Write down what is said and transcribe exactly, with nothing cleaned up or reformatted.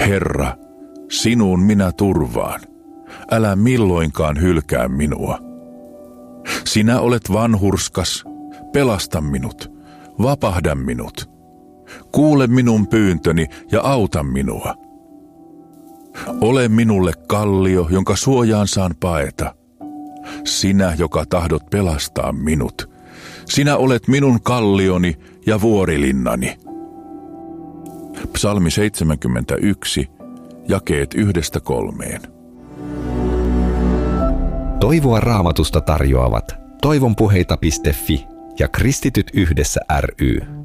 Herra, sinuun minä turvaan. Älä milloinkaan hylkää minua. Sinä olet vanhurskas, pelasta minut, vapahda minut. Kuule minun pyyntöni ja auta minua. Ole minulle kallio, jonka suojaan saan paeta. Sinä, joka tahdot pelastaa minut. Sinä olet minun kallioni ja vuorilinnani. Psalmi seitsemänkymmentäyksi, jakeet yhdestä kolmeen. Toivoa Raamatusta tarjoavat toivonpuheita piste fi ja Kristityt yhdessä ry.